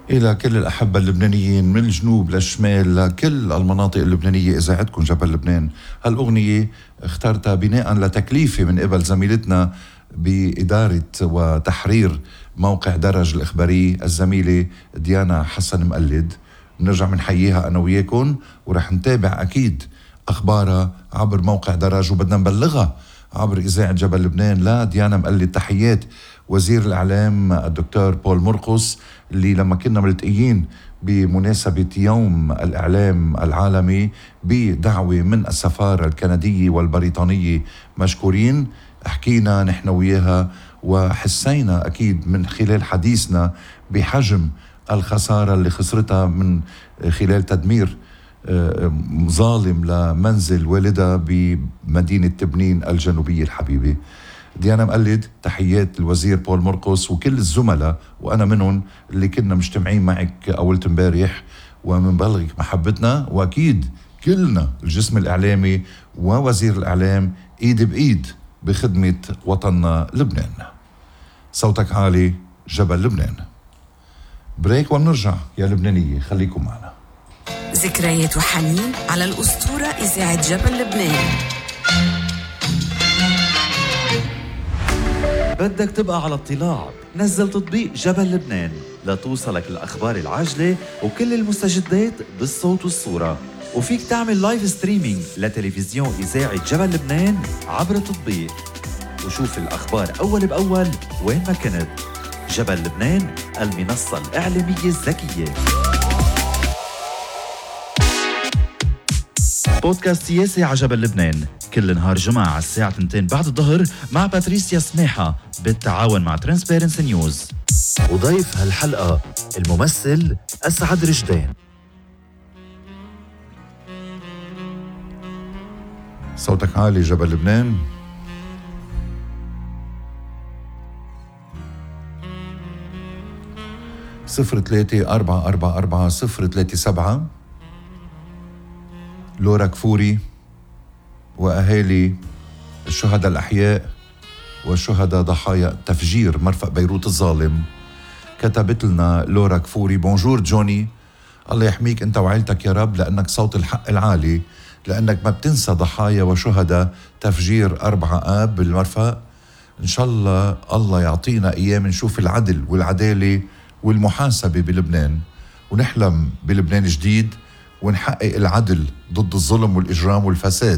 إلى كل الأحبة اللبنانيين من الجنوب للشمال لكل المناطق اللبنانية، إذا عدكم جبل لبنان. هالأغنية اخترتها بناء لتكليفي من قبل زميلتنا بإدارة وتحرير موقع درج الإخباري الزميلة ديانا حسن مقلد. بنرجع منحييها أنا وياكم ورح نتابع أكيد أخبارها عبر موقع درج، وبدنا نبلغها عبر إذاعة جبل لبنان. لا ديانا مقلد، تحيات وزير الإعلام الدكتور بول مرقس اللي لما كنا ملتقيين بمناسبة يوم الإعلام العالمي بدعوة من السفارة الكندية والبريطانية مشكورين، حكينا نحن وياها وحسينا أكيد من خلال حديثنا بحجم الخسارة اللي خسرتها من خلال تدمير ظالم لمنزل والدها بمدينة تبنين الجنوبية الحبيبة. ديانا مقلد، تحيات الوزير بول مرقس وكل الزملاء وأنا منهم اللي كنا مجتمعين معك أولت امبارح، ومن بلغك محبتنا، وأكيد كلنا الجسم الإعلامي ووزير الإعلام إيد بإيد بخدمة وطننا لبنان. صوتك عالي، جبل لبنان. بريك ومنرجع يا لبنانية، خليكم معنا. ذكريات وحنين على الأسطورة إذاعة جبل لبنان. بدك تبقى على اطلاع؟ نزل تطبيق جبل لبنان لتوصلك الأخبار العاجلة وكل المستجدات بالصوت والصورة، وفيك تعمل لايف ستريمينج لتلفزيون إذاعة جبل لبنان عبر التطبيق، وشوف الأخبار أول بأول وين ما كنت. جبل لبنان، المنصة الإعلامية الذكية. بودكاست سياسي على جبل لبنان كل نهار جمعة على الساعة 2 بعد الظهر مع باتريسيا سماحة بالتعاون مع ترانسبيرنسي نيوز. وضيف هالحلقة الممثل أسعد رشدان. صوتك عالي، جبل لبنان. صفر 3-444-037. لورا كفوري وأهالي الشهداء الأحياء والشهداء ضحايا تفجير مرفأ بيروت الظالم. كتبت لنا لورا كفوري: بونجور جوني، الله يحميك أنت وعيلتك يا رب، لأنك صوت الحق العالي، لأنك ما بتنسى ضحايا وشهداء تفجير 4 آب بالمرفأ. إن شاء الله الله يعطينا أيام نشوف العدل والعدالة والمحاسبة بلبنان، ونحلم بلبنان جديد ونحقق العدل ضد الظلم والإجرام والفساد.